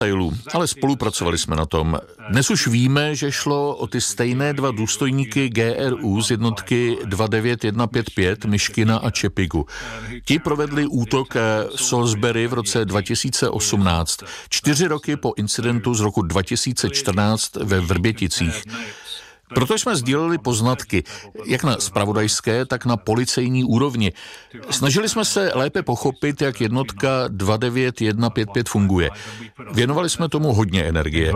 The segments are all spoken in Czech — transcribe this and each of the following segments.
detailů, ale spolupracovali jsme na tom. Dnes už víme, že šlo o ty stejné dva důstojníky GRU z jednotky 29155 Myškina a Čepigu. Ti provedli útok v Salisbury v roce 2018, 4 roky po incidentu z roku 2014 ve Vrběticích. Proto jsme sdíleli poznatky, jak na zpravodajské, tak na policejní úrovni. Snažili jsme se lépe pochopit, jak jednotka 29155 funguje. Věnovali jsme tomu hodně energie.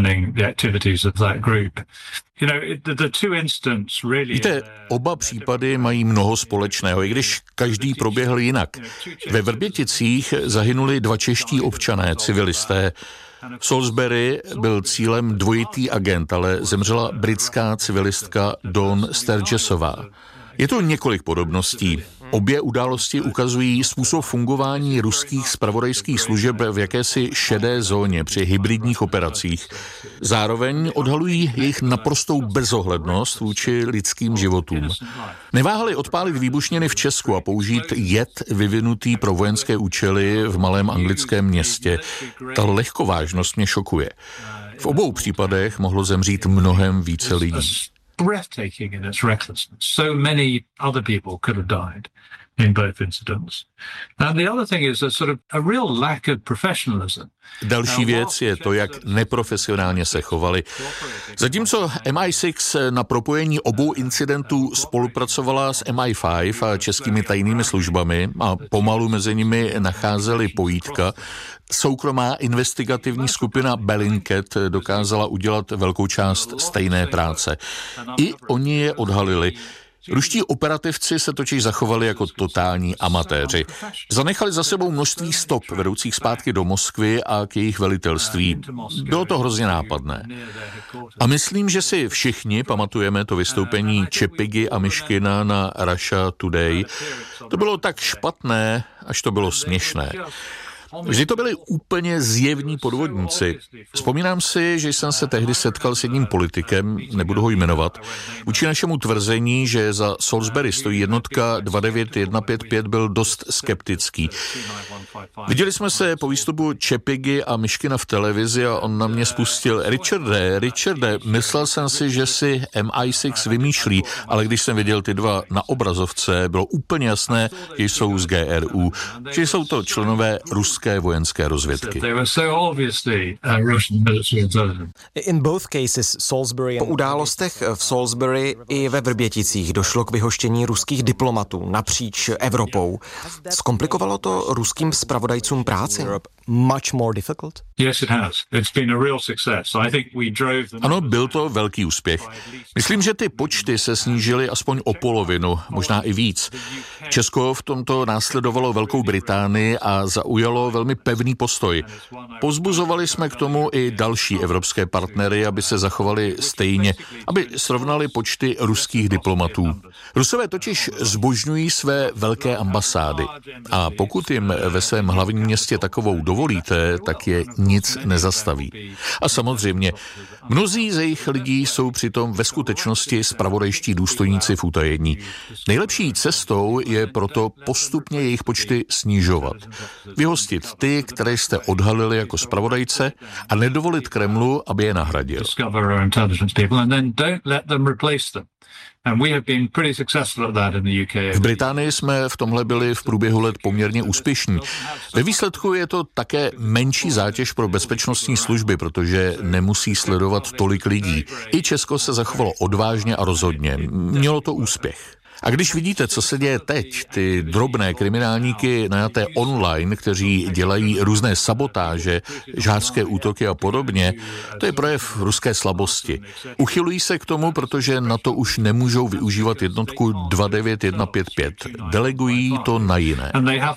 Víte, oba případy mají mnoho společného, i když každý proběhl jinak. Ve Vrběticích zahynuli 2 čeští občané, civilisté. V Salisbury byl cílem dvojitý agent, ale zemřela britská civilistka Dawn Sturgesová. Je tu několik podobností. Obě události ukazují způsob fungování ruských zpravodajských služeb v jakési šedé zóně při hybridních operacích. Zároveň odhalují jejich naprostou bezohlednost vůči lidským životům. Neváhali odpálit výbušniny v Česku a použít jed vyvinutý pro vojenské účely v malém anglickém městě. Ta lehkovážnost mě šokuje. V obou případech mohlo zemřít mnohem více lidí. Breathtaking in its recklessness. So many other people could have died in both incidents. And the other thing is a real lack of professionalism. Další věc je to, jak neprofesionálně se chovali. Zatímco MI6 na propojení obou incidentů spolupracovala s MI5 a českými tajnými službami a pomalu mezi nimi nacházeli pojítka, soukromá investigativní skupina Bellingcat dokázala udělat velkou část stejné práce. I oni je odhalili. Ruští operativci se totiž zachovali jako totální amatéři. Zanechali za sebou množství stop vedoucích zpátky do Moskvy a k jejich velitelství. Bylo to hrozně nápadné. A myslím, že si všichni pamatujeme to vystoupení Čepigy a Myškina na Russia Today. To bylo tak špatné, až to bylo směšné. Vždy to byli úplně zjevní podvodníci. Vzpomínám si, že jsem se tehdy setkal s jedním politikem, nebudu ho jmenovat, vůči našemu tvrzení, že za Salisbury stojí jednotka 29155, byl dost skeptický. Viděli jsme se po výstupu Čepigy a Myškina v televizi a on na mě spustil: Richarde, myslel jsem si, že si MI6 vymýšlí, ale když jsem viděl ty dva na obrazovce, bylo úplně jasné, že jsou z GRU, že jsou to členové ruské vojenské rozvědky. Po událostech v Salisbury i ve Vrběticích došlo k vyhoštění ruských diplomatů napříč Evropou. Zkomplikovalo to ruským zpravodajcům práci? Ano, byl to velký úspěch. Myslím, že ty počty se snížily aspoň o polovinu, možná i víc. Česko v tomto následovalo Velkou Británii a zaujalo velmi pevný postoj. Povzbuzovali jsme k tomu i další evropské partnery, aby se zachovali stejně, aby srovnali počty ruských diplomatů. Rusové totiž zbožňují své velké ambasády a pokud jim ve svém hlavním městě takovou dovolíte, tak je nic nezastaví. A samozřejmě, mnozí ze jejich lidí jsou přitom ve skutečnosti zpravodajští důstojníci v utajení. Nejlepší cestou je proto postupně jejich počty snižovat. Vyhostit ty, které jste odhalili jako zpravodajce, a nedovolit Kremlu, aby je nahradil. V Británii jsme v tomhle byli v průběhu let poměrně úspěšní. Ve výsledku je to také menší zátěž pro bezpečnostní služby, protože nemusí sledovat tolik lidí. I Česko se zachovalo odvážně a rozhodně. Mělo to úspěch. A když vidíte, co se děje teď, ty drobné kriminálníky najaté online, kteří dělají různé sabotáže, žhářské útoky a podobně, to je projev ruské slabosti. Uchylují se k tomu, protože na to už nemůžou využívat jednotku 29155. Delegují to na jiné.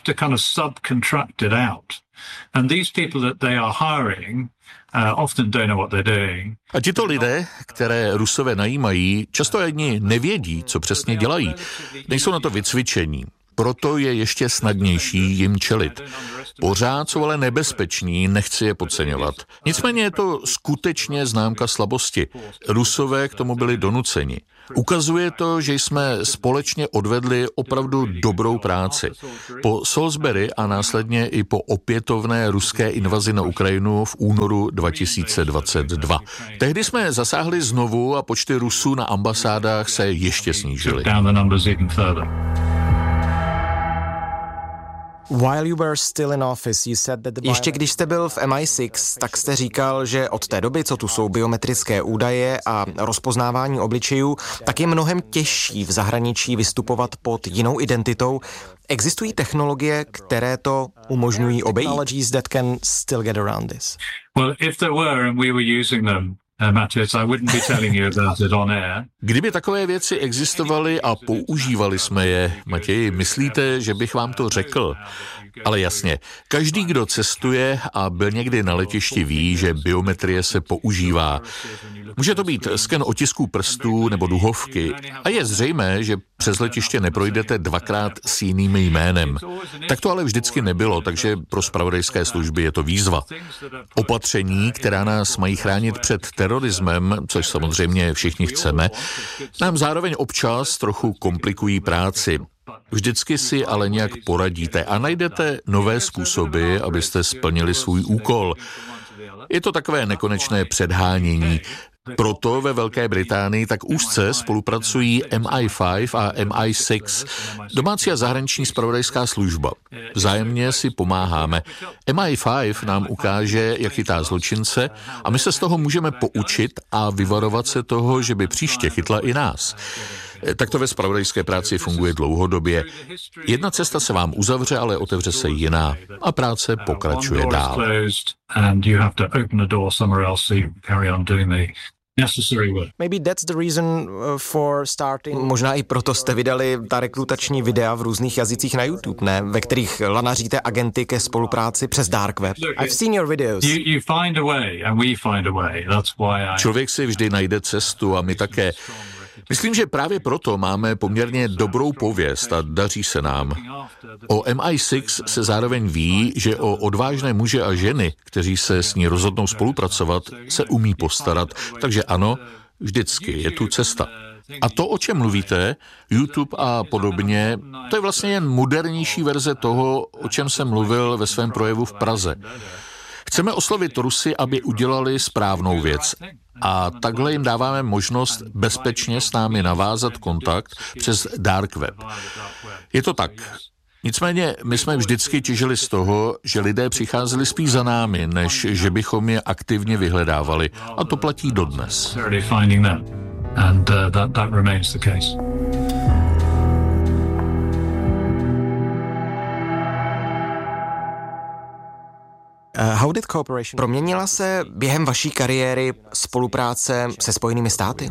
A tito lidé, které Rusové najímají, často ani nevědí, co přesně dělají. Nejsou na to vycvičení. Proto je ještě snadnější jim čelit. Pořád jsou ale nebezpeční, nechci je podceňovat. Nicméně je to skutečně známka slabosti. Rusové k tomu byli donuceni. Ukazuje to, že jsme společně odvedli opravdu dobrou práci. Po Salisbury a následně i po opětovné ruské invazi na Ukrajinu v únoru 2022. Tehdy jsme zasáhli znovu a počty Rusů na ambasádách se ještě snížily. Ještě když jste byl v MI6, tak jste říkal, že od té doby, co tu jsou biometrické údaje a rozpoznávání obličejů, tak je mnohem těžší v zahraničí vystupovat pod jinou identitou. Existují technologie, které to umožňují obejít? Kdyby takové věci existovaly a používali jsme je, Matěji, myslíte, že bych vám to řekl? Ale jasně, každý, kdo cestuje a byl někdy na letišti, ví, že biometrie se používá. Může to být sken otisků prstů nebo duhovky a je zřejmé, že přes letiště neprojdete dvakrát s jiným jménem. Tak to ale vždycky nebylo, takže pro zpravodajské služby je to výzva. Opatření, která nás mají chránit před terorismem, což samozřejmě všichni chceme, nám zároveň občas trochu komplikují práci. Vždycky si ale nějak poradíte a najdete nové způsoby, abyste splnili svůj úkol. Je to takové nekonečné předhánění. Proto ve Velké Británii tak úzce spolupracují MI5 a MI6, domácí a zahraniční zpravodajská služba. Vzájemně si pomáháme. MI5 nám ukáže, jak chytá zločince a my se z toho můžeme poučit a vyvarovat se toho, že by příště chytla i nás. Tak to ve zpravodajské práci funguje dlouhodobě. Jedna cesta se vám uzavře, ale otevře se jiná a práce pokračuje dál. Možná i proto jste vydali ta rekrutační videa v různých jazycích na YouTube, ne? Ve kterých lanaříte agenty ke spolupráci přes Dark Web. I've seen your videos. Člověk si vždy najde cestu a my také. Myslím, že právě proto máme poměrně dobrou pověst a daří se nám. O MI6 se zároveň ví, že o odvážné muže a ženy, kteří se s ní rozhodnou spolupracovat, se umí postarat. Takže ano, vždycky je tu cesta. A to, o čem mluvíte, YouTube a podobně, to je vlastně jen modernější verze toho, o čem jsem mluvil ve svém projevu v Praze. Chceme oslovit Rusy, aby udělali správnou věc. A takhle jim dáváme možnost bezpečně s námi navázat kontakt přes Dark Web. Je to tak. Nicméně my jsme vždycky těžili z toho, že lidé přicházeli spíš za námi, než že bychom je aktivně vyhledávali. A to platí dodnes. Proměnila se během vaší kariéry spolupráce se Spojenými státy?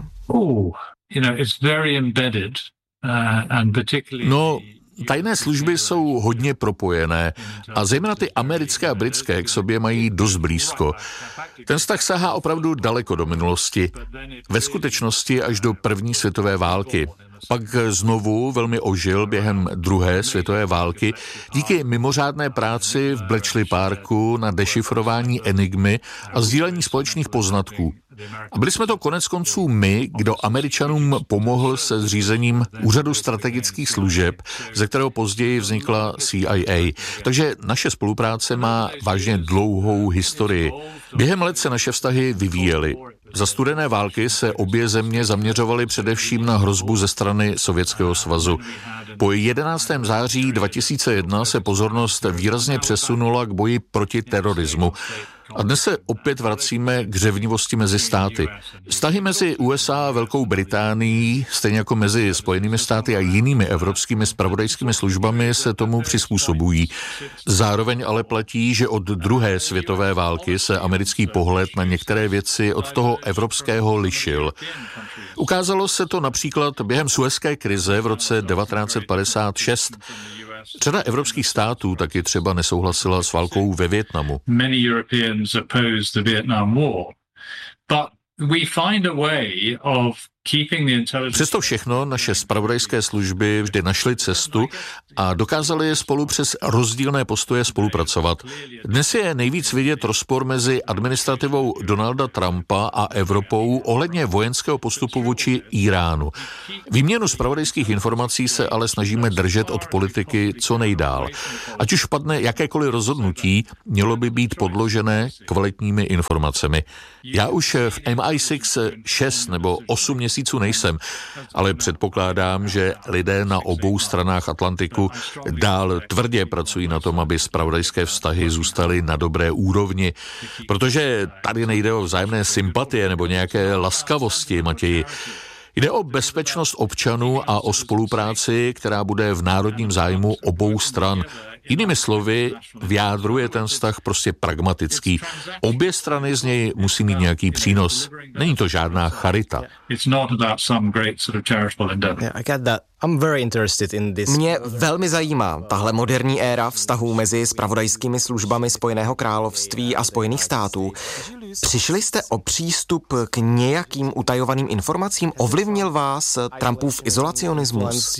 No, tajné služby jsou hodně propojené a zejména ty americké a britské k sobě mají dost blízko. Ten vztah sahá opravdu daleko do minulosti. Ve skutečnosti až do první světové války. Pak znovu velmi ožil během druhé světové války díky mimořádné práci v Bletchley Parku na dešifrování enigmy a sdílení společných poznatků. A byli jsme to koneckonců my, kdo Američanům pomohl se zřízením Úřadu strategických služeb, ze kterého později vznikla CIA. Takže naše spolupráce má vážně dlouhou historii. Během let se naše vztahy vyvíjely. Za studené války se obě země zaměřovaly především na hrozbu ze strany Sovětského svazu. Po 11. září 2001 se pozornost výrazně přesunula k boji proti terorismu. A dnes se opět vracíme k řevnivosti mezi státy. Vztahy mezi USA a Velkou Británií, stejně jako mezi Spojenými státy a jinými evropskými zpravodajskými službami, se tomu přizpůsobují. Zároveň ale platí, že od druhé světové války se americký pohled na některé věci od toho evropského lišil. Ukázalo se to například během Suezské krize v roce 1956. Řada evropských států taky třeba nesouhlasila s válkou ve Vietnamu. Přesto všechno naše zpravodajské služby vždy našly cestu a dokázali spolu přes rozdílné postoje spolupracovat. Dnes je nejvíc vidět rozpor mezi administrativou Donalda Trumpa a Evropou ohledně vojenského postupu vůči Iránu. Výměnu zpravodajských informací se ale snažíme držet od politiky co nejdál. Ať už padne jakékoliv rozhodnutí, mělo by být podložené kvalitními informacemi. Já už v MI6 6 nebo 8 měsíců nejsem, ale předpokládám, že lidé na obou stranách Atlantiku dál tvrdě pracují na tom, aby zpravodajské vztahy zůstaly na dobré úrovni, protože tady nejde o vzájemné sympatie nebo nějaké laskavosti, Matěji. Jde o bezpečnost občanů a o spolupráci, která bude v národním zájmu obou stran. Jinými slovy, v jádru je ten vztah prostě pragmatický. Obě strany z něj musí mít nějaký přínos. Není to žádná charita. Mě velmi zajímá tahle moderní éra vztahů mezi zpravodajskými službami Spojeného království a Spojených států. Přišli jste o přístup k nějakým utajovaným informacím? Ovlivnil vás Trumpův izolacionismus?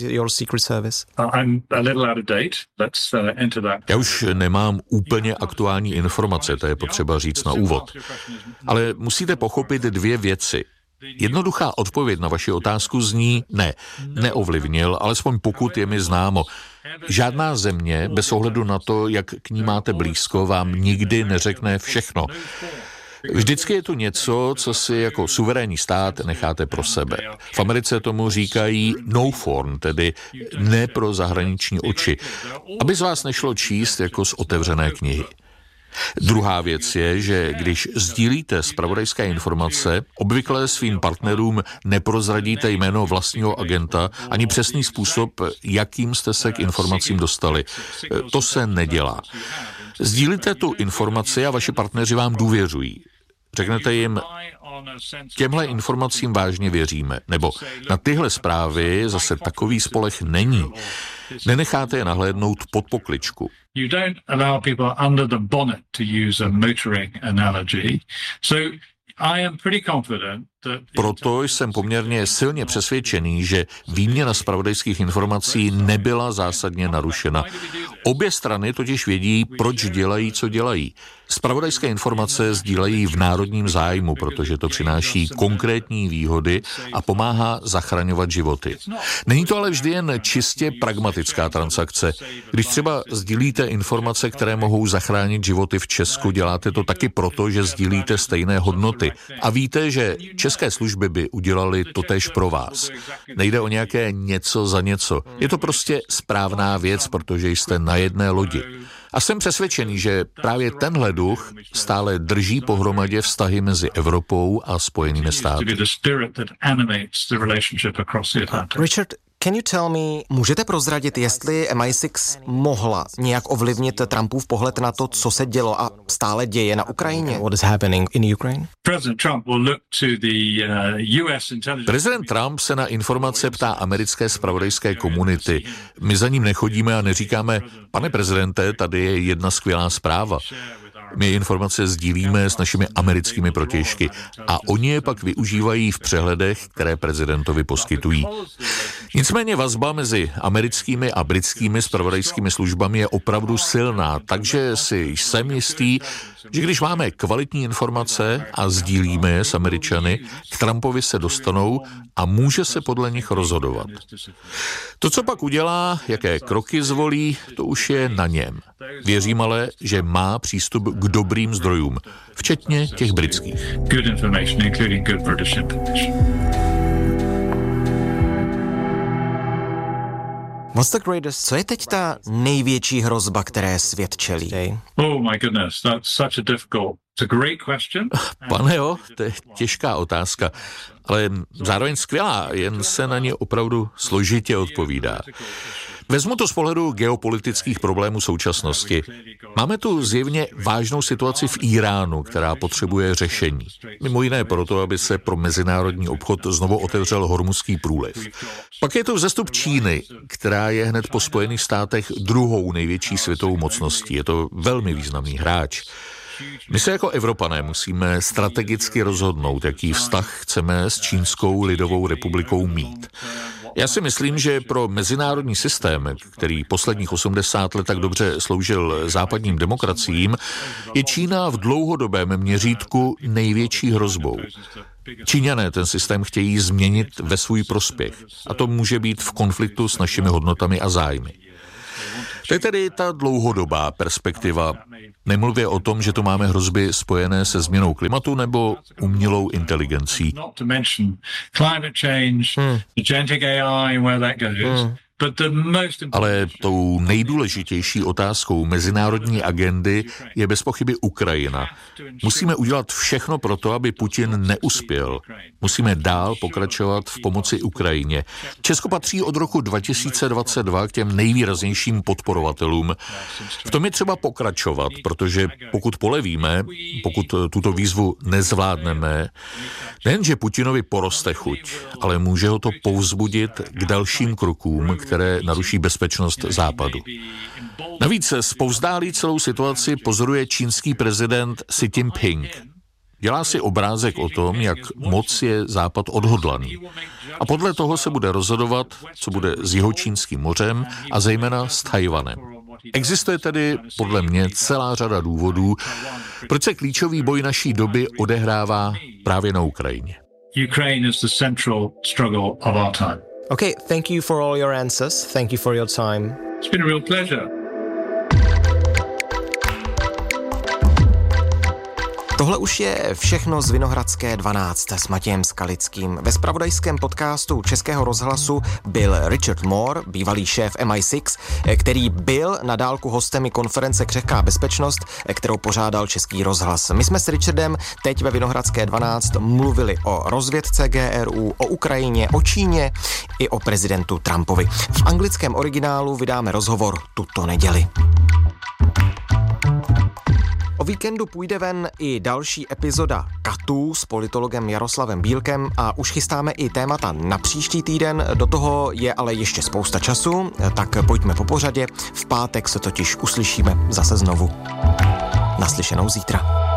Já už nemám úplně aktuální informace, to je potřeba říct na úvod. Ale musíte pochopit dvě věci. Jednoduchá odpověď na vaši otázku zní ne, neovlivnil, alespoň pokud je mi známo. Žádná země, bez ohledu na to, jak k ní máte blízko, vám nikdy neřekne všechno. Vždycky je tu něco, co si jako suverénní stát necháte pro sebe. V Americe tomu říkají no form, tedy ne pro zahraniční oči, aby z vás nešlo číst jako z otevřené knihy. Druhá věc je, že když sdílíte zpravodajské informace, obvykle svým partnerům neprozradíte jméno vlastního agenta ani přesný způsob, jakým jste se k informacím dostali. To se nedělá. Sdílíte tu informaci a vaši partneři vám důvěřují. Řeknete jim, těmhle informacím vážně věříme, nebo na tyhle zprávy zase takový spoleh není. Nenecháte je nahlédnout pod pokličku. You don't allow people under the bonnet to use a motoring analogy. So I am pretty confident. Proto jsem poměrně silně přesvědčený, že výměna zpravodajských informací nebyla zásadně narušena. Obě strany totiž vědí, proč dělají, co dělají. Zpravodajské informace sdílejí v národním zájmu, protože to přináší konkrétní výhody a pomáhá zachraňovat životy. Není to ale vždy jen čistě pragmatická transakce. Když třeba sdílíte informace, které mohou zachránit životy v Česku, děláte to taky proto, že sdílíte stejné hodnoty. A víte, že české služby by udělali totéž pro vás. Nejde o nějaké něco za něco. Je to prostě správná věc, protože jste na jedné lodi. A jsem přesvědčený, že právě tenhle duch stále drží pohromadě vztahy mezi Evropou a Spojenými státy. Richard, can you tell me, můžete prozradit, jestli MI6 mohla nějak ovlivnit Trumpův pohled na to, co se dělo a stále děje na Ukrajině? What is happening in Ukraine? Prezident Trump se na informace ptá americké zpravodajské komunity. My za ním nechodíme a neříkáme, pane prezidente, tady je jedna skvělá zpráva. My informace sdílíme s našimi americkými protějšky a oni je pak využívají v přehledech, které prezidentovi poskytují. Nicméně vazba mezi americkými a britskými zpravodajskými službami je opravdu silná, takže si jsem jistý, že když máme kvalitní informace a sdílíme je s Američany, k Trumpovi se dostanou a může se podle nich rozhodovat. To, co pak udělá, jaké kroky zvolí, to už je na něm. Věřím ale, že má přístup k dobrým zdrojům, včetně těch britských. Co je teď ta největší hrozba, které svět čelí? Pane jo, to je těžká otázka, ale zároveň skvělá, jen se na ně opravdu složitě odpovídá. Vezmu to z pohledu geopolitických problémů současnosti. Máme tu zjevně vážnou situaci v Iránu, která potřebuje řešení. Mimo jiné proto, aby se pro mezinárodní obchod znovu otevřel Hormuzský průliv. Pak je tu vzestup Číny, která je hned po Spojených státech druhou největší světovou mocností. Je to velmi významný hráč. My se jako Evropané musíme strategicky rozhodnout, jaký vztah chceme s Čínskou lidovou republikou mít. Já si myslím, že pro mezinárodní systém, který posledních 80 let tak dobře sloužil západním demokraciím, je Čína v dlouhodobém měřítku největší hrozbou. Číňané ten systém chtějí změnit ve svůj prospěch a to může být v konfliktu s našimi hodnotami a zájmy. To je tedy ta dlouhodobá perspektiva. Nemluvě o tom, že tu máme hrozby spojené se změnou klimatu nebo umělou inteligencí. Ale tou nejdůležitější otázkou mezinárodní agendy je bez pochyby Ukrajina. Musíme udělat všechno pro to, aby Putin neuspěl. Musíme dál pokračovat v pomoci Ukrajině. Česko patří od roku 2022 k těm nejvýraznějším podporovatelům. V tom je třeba pokračovat, protože pokud polevíme, pokud tuto výzvu nezvládneme, nejenže Putinovi poroste chuť, ale může ho to povzbudit k dalším krokům, které naruší bezpečnost Západu. Navíc zpovzdálí celou situaci pozoruje čínský prezident Xi Jinping. Dělá si obrázek o tom, jak moc je Západ odhodlaný. A podle toho se bude rozhodovat, co bude s Jihočínským mořem a zejména s Tchaj-wanem. Existuje tedy podle mě celá řada důvodů, proč se klíčový boj naší doby odehrává právě na Ukrajině. Ukraine is the central struggle of our time. Okay, thank you for all your answers. Thank you for your time. It's been a real pleasure. Tohle už je všechno z Vinohradské 12 s Matějem Skalickým. Ve zpravodajském podcastu Českého rozhlasu byl Richard Moore, bývalý šéf MI6, který byl na dálku hostem i konference Křehká bezpečnost, kterou pořádal Český rozhlas. My jsme s Richardem teď ve Vinohradské 12 mluvili o rozvědce GRU, o Ukrajině, o Číně i o prezidentu Trumpovi. V anglickém originálu vydáme rozhovor tuto neděli. O víkendu půjde ven i další epizoda Katů s politologem Jaroslavem Bílkem a už chystáme i témata na příští týden, do toho je ale ještě spousta času, tak pojďme po pořadě, v pátek se totiž uslyšíme zase znovu. Naslyšenou zítra.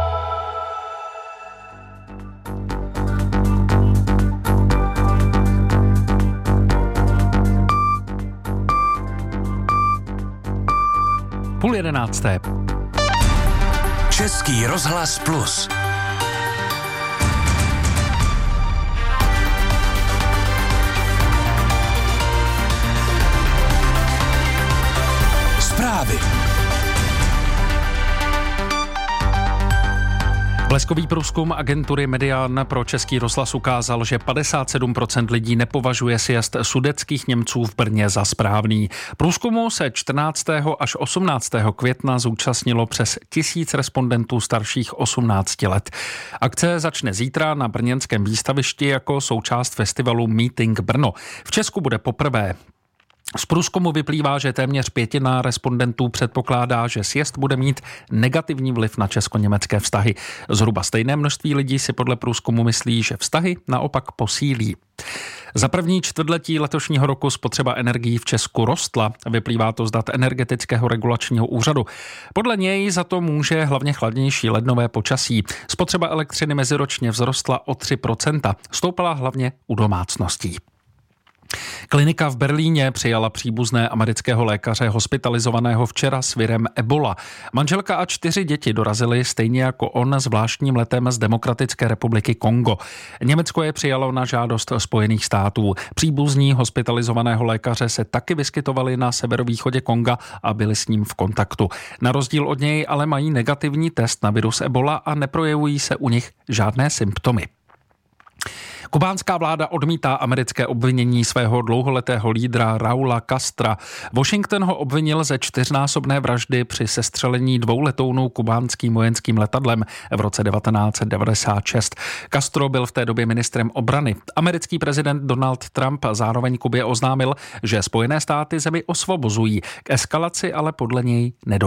Půl 11. Český rozhlas Plus. Zprávy. Bleskový průzkum agentury Median pro Český rozhlas ukázal, že 57% lidí nepovažuje sjezd sudetských Němců v Brně za správný. Průzkumu se 14. až 18. května zúčastnilo přes 1000 respondentů starších 18 let. Akce začne zítra na brněnském výstavišti jako součást festivalu Meeting Brno. V Česku bude poprvé. Z průzkumu vyplývá, že téměř 1/5 respondentů předpokládá, že sjezd bude mít negativní vliv na česko-německé vztahy. Zhruba stejné množství lidí si podle průzkumu myslí, že vztahy naopak posílí. Za první čtvrtletí letošního roku spotřeba energií v Česku rostla, vyplývá to z dat Energetického regulačního úřadu. Podle něj za to může hlavně chladnější lednové počasí. Spotřeba elektřiny meziročně vzrostla o 3%, stoupala hlavně u domácností. Klinika v Berlíně přijala příbuzné amerického lékaře hospitalizovaného včera s virem Ebola. Manželka a 4 děti dorazily stejně jako on zvláštním letem z Demokratické republiky Kongo. Německo je přijalo na žádost Spojených států. Příbuzní hospitalizovaného lékaře se taky vyskytovali na severovýchodě Konga a byli s ním v kontaktu. Na rozdíl od něj ale mají negativní test na virus Ebola a neprojevují se u nich žádné symptomy. Kubánská vláda odmítá americké obvinění svého dlouholetého lídra Raula Castra. Washington ho obvinil ze 4násobné vraždy při sestřelení 2 letounů kubánským vojenským letadlem v roce 1996. Castro byl v té době ministrem obrany. Americký prezident Donald Trump zároveň Kubě oznámil, že Spojené státy zemi osvobozují. K eskalaci ale podle něj nedojde.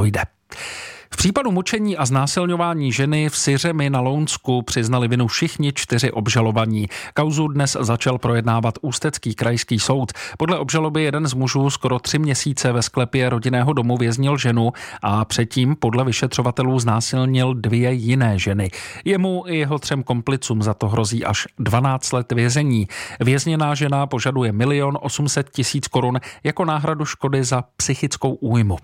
V případu mučení a znásilňování ženy v Syřemi na Lounsku přiznali vinu všichni 4 obžalovaní. Kauzu dnes začal projednávat Ústecký krajský soud. Podle obžaloby jeden z mužů skoro 3 měsíce ve sklepě rodinného domu věznil ženu a předtím podle vyšetřovatelů znásilnil 2 jiné ženy. Jemu i jeho 3 komplicům za to hrozí až 12 let vězení. Vězněná žena požaduje 1 800 000 korun jako náhradu škody za psychickou újmu.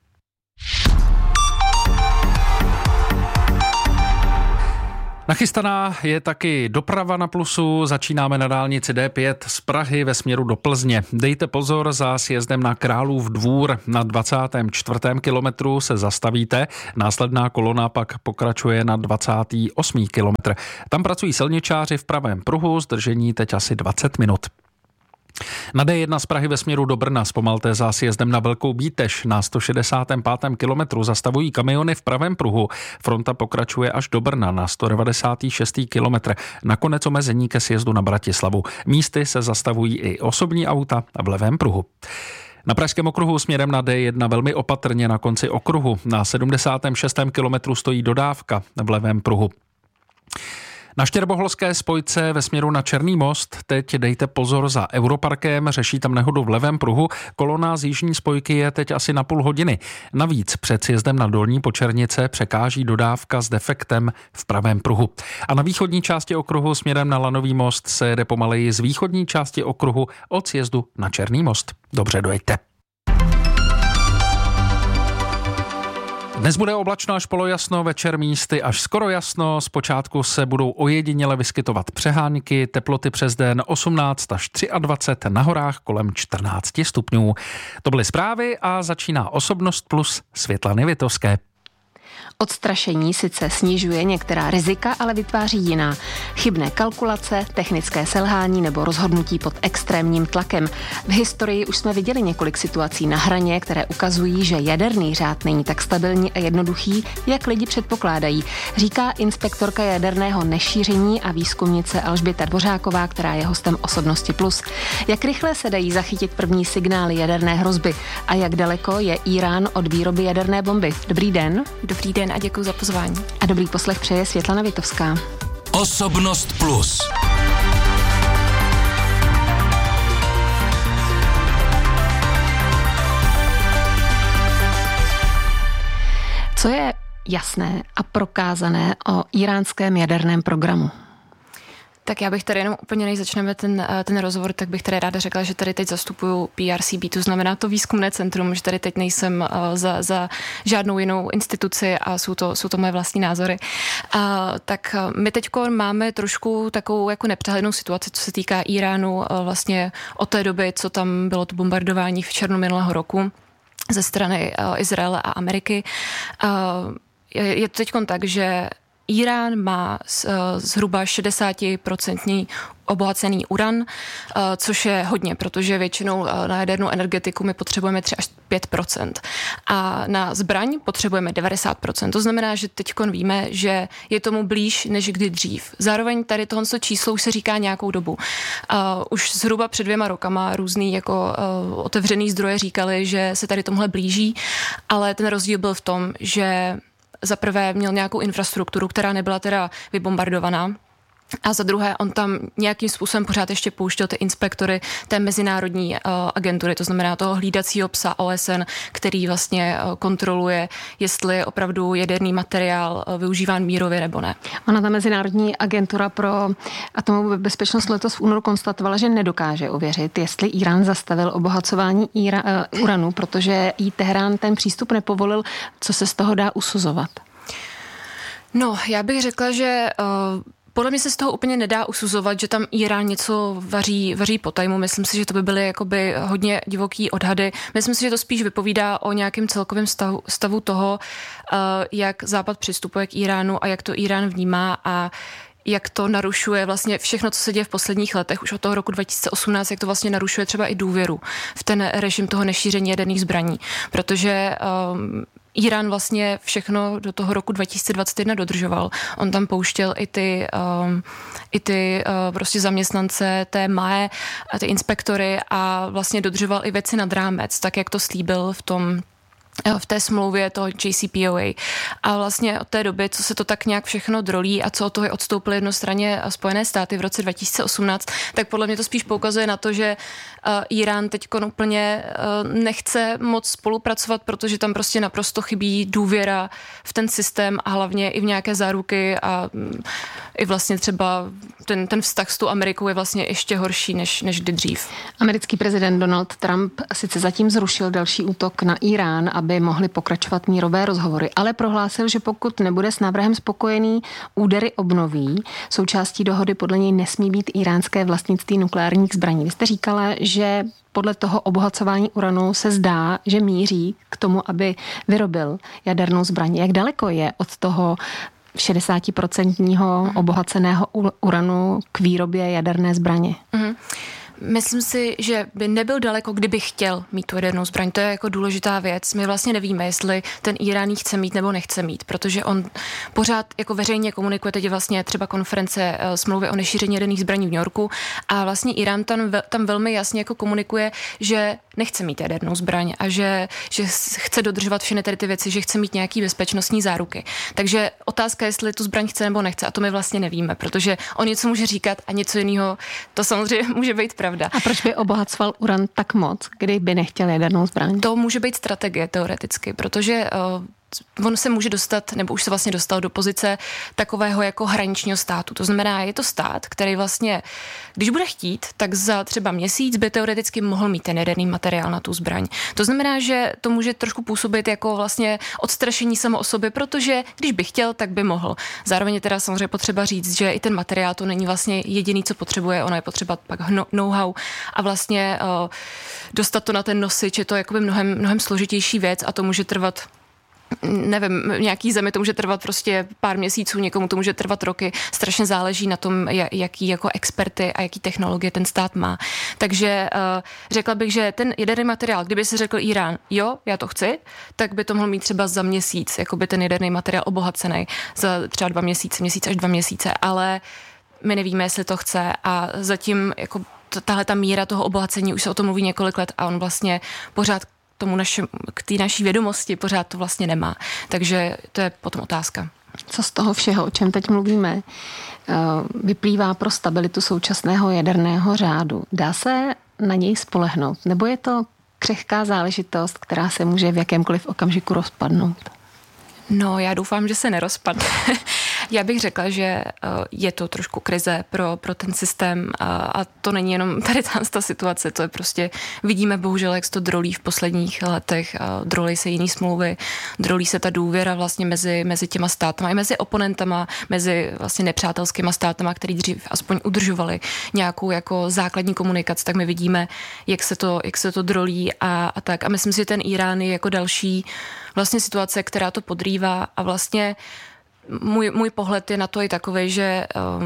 Nachystaná je taky doprava na Plusu. Začínáme na dálnici D5 z Prahy ve směru do Plzně. Dejte pozor, za sjezdem na Králův Dvůr na 24. kilometru se zastavíte. Následná kolona pak pokračuje na 28. kilometr. Tam pracují silničáři v pravém pruhu, zdržení teď asi 20 minut. Na D1 z Prahy ve směru do Brna zpomalte za sjezdem na Velkou Bíteš. Na 165. kilometru zastavují kamiony v pravém pruhu. Fronta pokračuje až do Brna na 196. kilometr. Nakonec omezení ke sjezdu na Bratislavu. Místy se zastavují i osobní auta v levém pruhu. Na pražském okruhu směrem na D1 velmi opatrně na konci okruhu. Na 76. kilometru stojí dodávka v levém pruhu. Na Štěrboholské spojce ve směru na Černý most teď dejte pozor za Europarkem, řeší tam nehodu v levém pruhu. Kolona z jižní spojky je teď asi na půl hodiny. Navíc před sjezdem na Dolní Počernice překáží dodávka s defektem v pravém pruhu. A na východní části okruhu směrem na Lanový most se jede pomaleji z východní části okruhu od sjezdu na Černý most. Dobře dojeďte. Dnes bude oblačno až polojasno, večer místy až skoro jasno. Zpočátku se budou ojediněle vyskytovat přehánky, teploty přes den 18 až 23, na horách kolem 14 stupňů. To byly zprávy a začíná Osobnost plus Světlany Vitovské. Odstrašení sice snižuje některá rizika, ale vytváří jiná. Chybné kalkulace, technické selhání nebo rozhodnutí pod extrémním tlakem. V historii už jsme viděli několik situací na hraně, které ukazují, že jaderný řád není tak stabilní a jednoduchý, jak lidi předpokládají, říká inspektorka jaderného nešíření a výzkumnice Alžběta Dvořáková, která je hostem Osobnosti plus. Jak rychle se dají zachytit první signály jaderné hrozby a jak daleko je Írán od výroby jaderné bomby? Dobrý den. Dobrý den a děkuji za pozvání. A dobrý poslech přeje Světlana Vitovská. Osobnost plus. Co je jasné a prokázané o íránském jaderném programu? Tak já bych tady jenom úplně, než začneme ten rozhovor, tak bych tady ráda řekla, že tady teď zastupuju PRCB, to znamená to výzkumné centrum, že tady teď nejsem za žádnou jinou instituci a jsou to moje vlastní názory. Tak my teď máme trošku takovou jako nepřehlednou situaci, co se týká Iránu vlastně od té doby, co tam bylo to bombardování v červnu minulého roku ze strany Izraele a Ameriky. Je to teď tak, že Irán má zhruba 60% obohacený uran, což je hodně, protože většinou na jadernou energetiku my potřebujeme 3 až 5%. A na zbraň potřebujeme 90%. To znamená, že teď víme, že je tomu blíž než kdy dřív. Zároveň tady tohle číslo už se říká nějakou dobu. Už zhruba před 2 rokama různý jako otevřený zdroje říkali, že se tady tomuhle blíží, ale ten rozdíl byl v tom, že za prvé měl nějakou infrastrukturu, která nebyla teda vybombardovaná. A za druhé, on tam nějakým způsobem pořád ještě pouštěl ty inspektory té mezinárodní agentury, to znamená toho hlídacího psa OSN, který vlastně kontroluje, jestli je opravdu jaderný materiál využíván mírově nebo ne. Ona ta mezinárodní agentura pro atomovou bezpečnost letos v únoru konstatovala, že nedokáže ověřit, jestli Irán zastavil obohacování uranu, protože jí Teherán ten přístup nepovolil. Co se z toho dá usuzovat? No, já bych řekla, že podle mě se z toho úplně nedá usuzovat, že tam Irán něco vaří po tajmu. Myslím si, že to by byly jakoby hodně divoký odhady. Myslím si, že to spíš vypovídá o nějakém celkovém stavu toho, jak Západ přistupuje k Iránu a jak to Irán vnímá a jak to narušuje vlastně všechno, co se děje v posledních letech, už od toho roku 2018, jak to vlastně narušuje třeba i důvěru v ten režim toho nešíření jaderných zbraní. Protože Irán vlastně všechno do toho roku 2021 dodržoval. On tam pouštěl i ty prostě zaměstnance té MAE a ty inspektory a vlastně dodržoval i věci nad rámec, tak jak to slíbil v tom v té smlouvě toho JCPOA. A vlastně od té doby, co se to tak nějak všechno drolí a co od toho odstoupily jednostranně Spojené státy v roce 2018, tak podle mě to spíš poukazuje na to, že Irán teď úplně nechce moc spolupracovat, protože tam prostě naprosto chybí důvěra v ten systém a hlavně i v nějaké záruky a i vlastně třeba ten vztah s tou Amerikou je vlastně ještě horší než kdy dřív. Americký prezident Donald Trump sice zatím zrušil další útok na Irán, aby mohly pokračovat mírové rozhovory, ale prohlásil, že pokud nebude s návrhem spokojený, údery obnoví. Součástí dohody podle něj nesmí být iránské vlastnictví nukleárních zbraní. Vy jste říkala, že podle toho obohacování uranu se zdá, že míří k tomu, aby vyrobil jadernou zbraň. Jak daleko je od toho 60% obohaceného uranu k výrobě jaderné zbraně? Myslím si, že by nebyl daleko, kdyby chtěl mít tu jadernou zbraň. To je jako důležitá věc. My vlastně nevíme, jestli ten Irán ji chce mít nebo nechce mít, protože on pořád jako veřejně komunikuje, teď je vlastně třeba konference smlouvy o nešíření jaderných zbraní v New Yorku a vlastně Irán tam velmi jasně jako komunikuje, že nechce mít jadernou zbraň a že chce dodržovat všechny tady ty věci, že chce mít nějaký bezpečnostní záruky. Takže otázka, jestli tu zbraň chce nebo nechce, a to my vlastně nevíme, protože on něco může říkat a něco jiného, to samozřejmě může být pravda. A proč by obohacoval uran tak moc, kdyby nechtěl jadernou zbraň? To může být strategie teoreticky, protože on se může dostat, nebo už se vlastně dostal do pozice takového jako hraničního státu. To znamená, je to stát, který vlastně, když bude chtít, tak za třeba měsíc by teoreticky mohl mít ten jaderný materiál na tu zbraň. To znamená, že to může trošku působit jako vlastně odstrašení samo o sobě, protože když by chtěl, tak by mohl. Zároveň je teda samozřejmě potřeba říct, že i ten materiál to není vlastně jediný, co potřebuje, ono je potřeba pak know-how a vlastně dostat to na ten nosič, je to jakoby mnohem složitější věc a to může trvat, nevím, nějaký zemi to může trvat prostě pár měsíců, někomu to může trvat roky, strašně záleží na tom, jaký jako experty a jaký technologie ten stát má. Takže řekla bych, že ten jaderný materiál, kdyby se řekl Irán, jo, já to chci, tak by to mohl mít třeba za měsíc, jakoby ten jaderný materiál obohacený, za třeba 2 měsíce, měsíc až 2 měsíce, ale my nevíme, jestli to chce a zatím jako tahle ta míra toho obohacení, už se o tom mluví několik let a on vlastně pořád k té naší vědomosti pořád to vlastně nemá. Takže to je potom otázka. Co z toho všeho, o čem teď mluvíme, vyplývá pro stabilitu současného jaderného řádu? Dá se na něj spolehnout? Nebo je to křehká záležitost, která se může v jakémkoliv okamžiku rozpadnout? No, já doufám, že se nerozpadne. Já bych řekla, že je to trošku krize pro ten systém a to není jenom tady ta situace, to je prostě, vidíme bohužel, jak se to drolí v posledních letech, drolí se jiný smlouvy, drolí se ta důvěra vlastně mezi těma státama i mezi oponentama, mezi vlastně nepřátelskýma státama, který dřív aspoň udržovali nějakou jako základní komunikaci, tak my vidíme, jak se to drolí a tak. A myslím si, že ten Irán je jako další vlastně situace, která to podrývá a vlastně můj pohled je na to i takový, že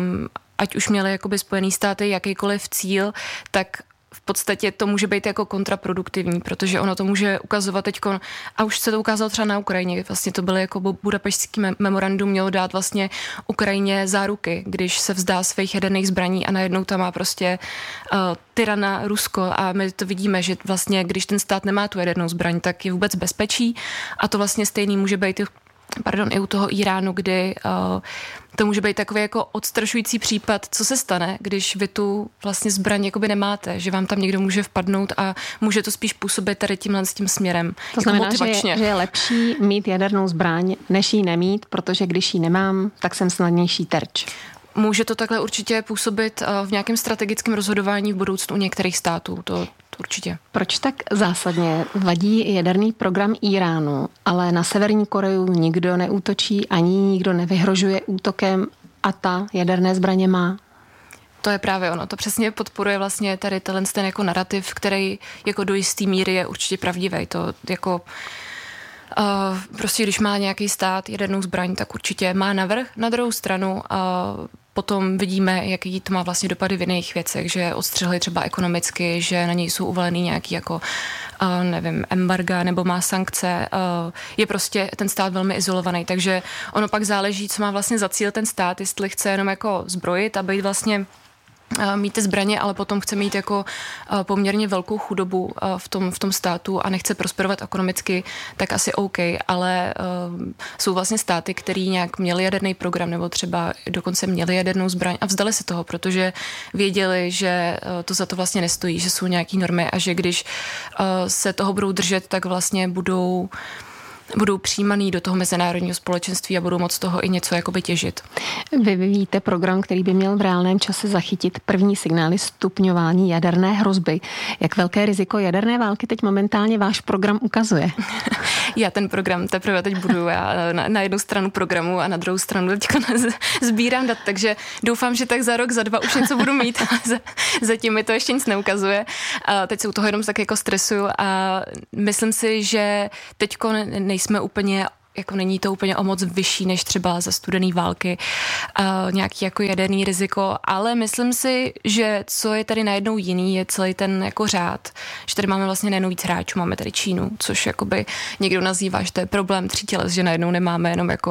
ať už měly jakoby Spojený státy jakýkoliv cíl, tak v podstatě to může být jako kontraproduktivní, protože ono to může ukazovat teďko, a už se to ukázalo třeba na Ukrajině, vlastně to bylo jako Budapešťský memorandum mělo dát vlastně Ukrajině záruky, když se vzdá svých jaderných zbraní a najednou tam má prostě tyrana Rusko a my to vidíme, že vlastně když ten stát nemá tu jadernou zbraň, tak je vůbec bezpečí a to vlastně stejný může být i u toho Iránu, kdy to může být takový jako odstrašující případ, co se stane, když vy tu vlastně zbraň jakoby nemáte, že vám tam někdo může vpadnout a může to spíš působit tady tímhle s tím směrem. To znamená, že je lepší mít jadernou zbraň, než ji nemít, protože když ji nemám, tak jsem snadnější terč. Může to takhle určitě působit v nějakém strategickém rozhodování v budoucnu u některých států, to určitě. Proč tak zásadně vadí jaderný program Iránu, ale na Severní Koreu nikdo neútočí, ani nikdo nevyhrožuje útokem a ta jaderné zbraně má? To je právě ono. To přesně podporuje vlastně tady ten jako narrativ, který jako do jistý míry je určitě pravdivý. To jako prostě když má nějaký stát jadernou zbraň, tak určitě má navrch. Na druhou stranu potom vidíme, jaký to má vlastně dopady v jiných věcech, že odstřihli třeba ekonomicky, že na něj jsou uvalený nějaký jako, nevím, embarga nebo má sankce. Je prostě ten stát velmi izolovaný, takže ono pak záleží, co má vlastně za cíl ten stát, jestli chce jenom jako zbrojit a být vlastně mít ty zbraně, ale potom chce mít jako poměrně velkou chudobu v tom státu a nechce prosperovat ekonomicky, tak asi OK, ale jsou vlastně státy, který nějak měli jaderný program nebo třeba dokonce měli jadernou zbraň a vzdali se toho, protože věděli, že to za to vlastně nestojí, že jsou nějaký normy a že když se toho budou držet, tak vlastně budou přijímaný do toho mezinárodního společenství a budou moct toho i něco jakoby těžit. Vy vyvíjíte program, který by měl v reálném čase zachytit první signály stupňování jaderné hrozby. Jak velké riziko jaderné války teď momentálně váš program ukazuje? Já ten program teprve teď budu na jednu stranu programu a na druhou stranu teďka sbírám dat, takže doufám, že tak za rok, za 2 už něco budu mít. Zatím mi to ještě nic neukazuje. Teď se u toho jenom tak jako stresuju a myslím si, že teďko nejsme úplně, jako není to úplně o moc vyšší než třeba za studený války, nějaký jako jaderný riziko, ale myslím si, že co je tady najednou jiný, je celý ten jako řád, že tady máme vlastně najednou víc hráčů, máme tady Čínu, což jakoby někdo nazývá, že to je problém 3 těles, že najednou nemáme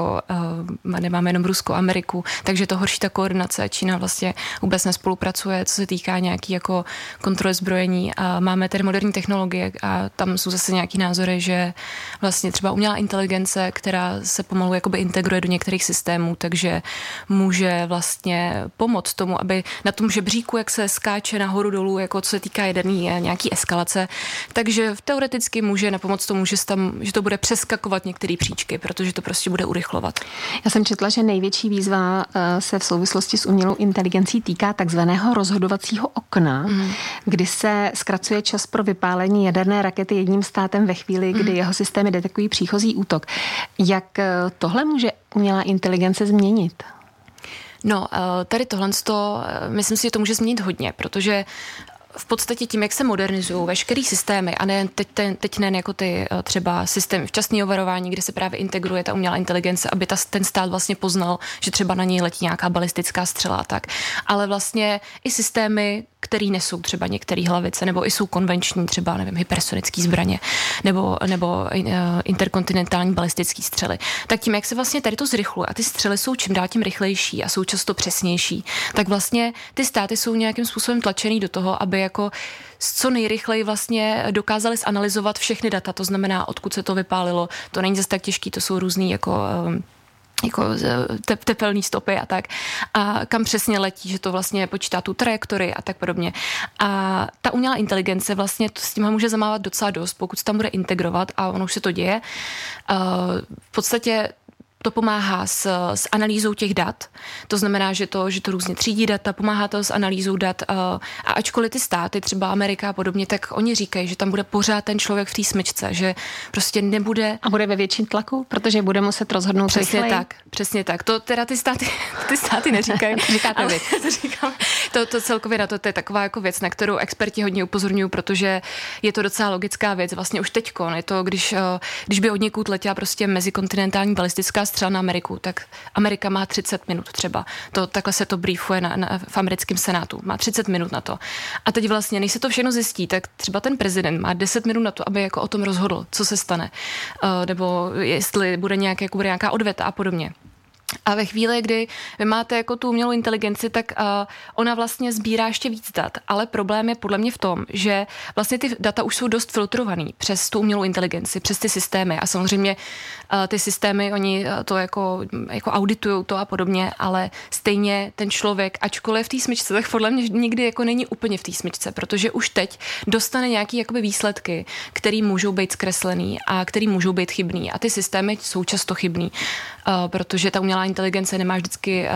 jenom Rusko, Ameriku, takže to horší ta koordinace, Čína vlastně vůbec nespolupracuje, co se týká nějaký jako kontroly zbrojení a máme tady moderní technologie a tam jsou zase nějaký názory, že vlastně třeba umělá inteligence, která se pomalu jakoby integruje do některých systémů, takže může vlastně pomoct tomu, aby na tom žebříku, jak se skáče nahoru dolů, jako co se týká jaderný nějaký eskalace, takže teoreticky může napomoct tomu, že to bude přeskakovat některé příčky, protože to prostě bude urychlovat. Já jsem četla, že největší výzva se v souvislosti s umělou inteligencí týká takzvaného rozhodovacího okna, kdy se zkracuje čas pro vypálení jaderné rakety jedním státem ve chvíli, kdy jeho systémy detekují příchozí útok. Jak tohle může umělá inteligence změnit? No, tady tohle, myslím si, že to může změnit hodně, protože v podstatě tím, jak se modernizují veškerý systémy a nejen teď nejen jako ty třeba systémy včasného varování, kde se právě integruje ta umělá inteligence, aby ten stát vlastně poznal, že třeba na něj letí nějaká balistická střela a tak. Ale vlastně i systémy, který nesou třeba některé hlavice, nebo i jsou konvenční, třeba, nevím, hypersonické zbraně, nebo interkontinentální balistické střely. Tak tím, jak se vlastně tady to zrychluje a ty střely jsou čím dál tím rychlejší a jsou často přesnější, tak vlastně ty státy jsou nějakým způsobem tlačený do toho, aby jako co nejrychleji vlastně dokázali zanalyzovat všechny data, to znamená, odkud se to vypálilo. To není zase tak těžký, to jsou různý jako tepelné stopy a tak. A kam přesně letí, že to vlastně počítá tu trajektorii a tak podobně. A ta umělá inteligence vlastně s tím může zamávat docela dost, pokud se tam bude integrovat a ono už se to děje. V podstatě to pomáhá s analýzou těch dat. To znamená, že to různě třídí data, pomáhá to s analýzou dat. A ačkoliv ty státy, třeba Amerika a podobně, tak oni říkají, že tam bude pořád ten člověk v té smyčce, že prostě nebude... A bude ve větším tlaku, protože bude muset rozhodnout rychleji. Přesně tak. To teda ty státy neříkají. Říkáte vy. To říkám. To celkově na to je taková jako věc, na kterou experti hodně upozorňují, protože je to docela logická věc. Vlastně už teďko, je to, když by od někud letěla prostě mezikontinentální balistická střela na Ameriku, tak Amerika má 30 minut třeba. Takhle se to briefuje v americkém senátu. Má 30 minut na to. A teď vlastně, než se to všechno zjistí, tak třeba ten prezident má 10 minut na to, aby jako o tom rozhodl, co se stane. Nebo jestli bude nějaká odveta a podobně. A ve chvíli, kdy vy máte jako tu umělou inteligenci, tak ona vlastně sbírá ještě víc dat. Ale problém je podle mě v tom, že vlastně ty data už jsou dost filtrovaný přes tu umělou inteligenci, přes ty systémy. A samozřejmě ty systémy, oni to jako auditujou to a podobně, ale stejně ten člověk, ačkoliv v té smyčce, tak podle mě nikdy jako není úplně v té smyčce, protože už teď dostane nějaký jakoby výsledky, který můžou být zkreslený a který můžou být chybný. A ty systémy jsou často chybný, protože ta umělá inteligence nemá vždycky,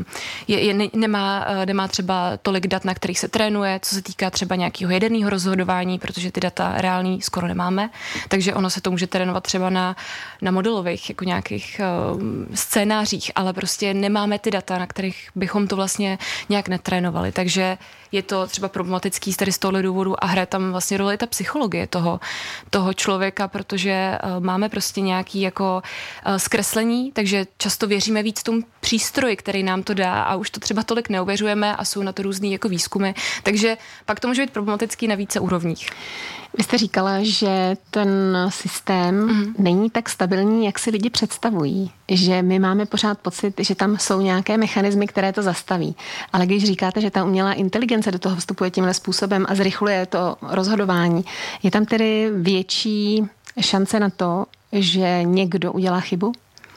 nemá třeba tolik dat, na kterých se trénuje, co se týká třeba nějakého jaderného rozhodování, protože ty data reální skoro nemáme, takže ono se to může trénovat třeba na modelových jako nějakých scénářích, ale prostě nemáme ty data, na kterých bychom to vlastně nějak netrénovali, takže je to třeba problematický tady z tohohle důvodu a hraje tam vlastně roli ta psychologie toho člověka, protože máme prostě nějaký jako zkreslení, takže často věříme věříme víc tomu přístroji, který nám to dá a už to třeba tolik neuvěřujeme a jsou na to různý jako výzkumy. Takže pak to může být problematický na více úrovních. Vy jste říkala, že ten systém není tak stabilní, jak si lidi představují. Že my máme pořád pocit, že tam jsou nějaké mechanismy, které to zastaví. Ale když říkáte, že ta umělá inteligence do toho vstupuje tímhle způsobem a zrychluje to rozhodování, je tam tedy větší šance na to, že někdo udělá chybu?